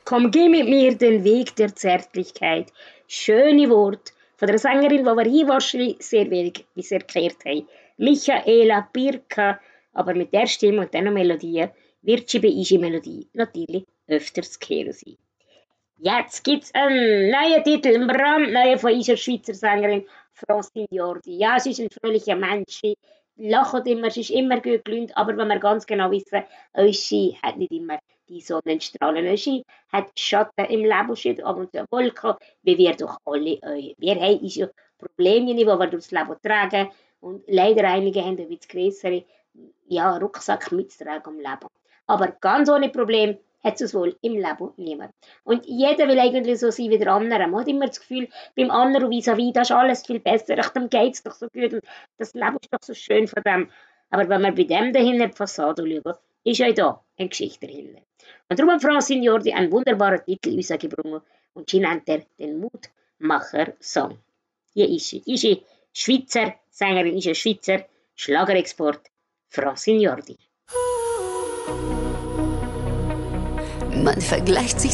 Komm, geh mit mir den Weg der Zärtlichkeit. Schöne Wort von der Sängerin, die wir hier wahrscheinlich sehr wenig bisher gehört haben. Michaela Birka, aber mit der Stimme und dieser Melodie wird sie bei unserer Melodie natürlich öfters zu hören sein. Jetzt gibt's einen neuen Titel, einen brandneuen von unserer Schweizer Sängerin Francine Jordi. Ja, sie ist ein fröhlicher Mensch, sie lacht immer, sie ist immer gut gelaunt, aber wenn wir ganz genau wissen, sie hat nicht immer die Sonnenstrahlen. Sie hat Schatten im Leben, sie hat ab und zu eine Wolke, wie wir doch alle. Wir haben unsere Probleme, die wir durchs Leben tragen und leider einige haben ein bisschen grössere Rucksack mitzutragen im Leben. Aber ganz ohne Problem hat es wohl im Leben niemand. Und jeder will eigentlich so sein wie der andere. Man hat immer das Gefühl, beim anderen vis-à-vis, das ist alles viel besser, ach, dem geht es doch so gut und das Leben ist doch so schön von dem. Aber wenn wir bei dem dahinter die Fassade schauen, ist ja da eine Geschichte dahinter. Und darum hat Francine Jordi einen wunderbaren Titel rausgebracht und sie nennt er den Mutmacher-Song. Hier ist sie. Ist sie Schweizer Sängerin, ist ein Schweizer Schlagerexport. Francine Jordi. Man vergleicht sich